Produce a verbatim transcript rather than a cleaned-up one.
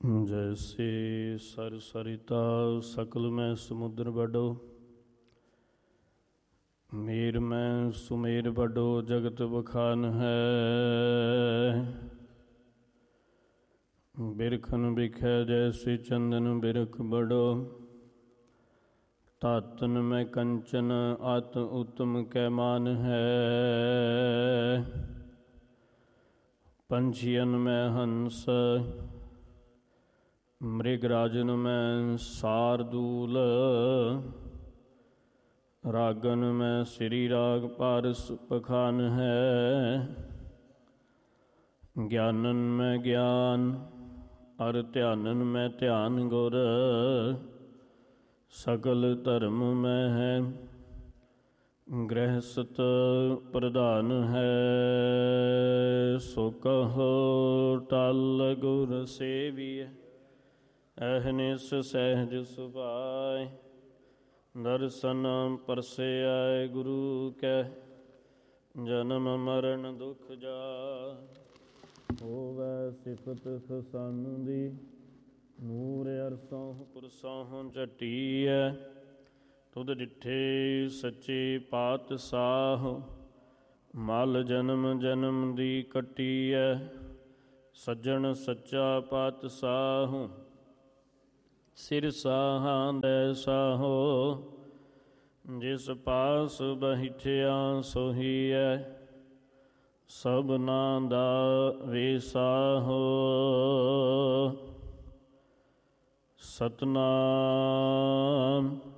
जैसे सर सरिता सकल में समुद्र बडो, मीर में सुमेर बडो जगत बखान है। बिरखन बिखै जैसे चंदन बिरख बडो, तातन में कंचन आत उत्तम कै मान है। पंछियन में हंस मृगराजन में शार्दूल, रागन में श्री राग पारस पखान है। ज्ञानन में ज्ञान और ध्यानन में ध्यान गुर, सकल धर्म में है गृहस्थ प्रधान है। सो कहो टल गुर सेविय, अहनिस सहज सुभाय। दर्शन परसे आए गुरु कै, जन्म मरण दुख जाय। होवै सिफत फसान दी, नूर अरसों पुरसों झटीय। तुद डिठे सच्चे पातशाह, मल जन्म जन्म दी कटीय। सज्जन सच्चा पातशाह, सिर साहां दै साहो। जिस पास बैठिया सोही है, सबना दा वेसाहो। सतनाम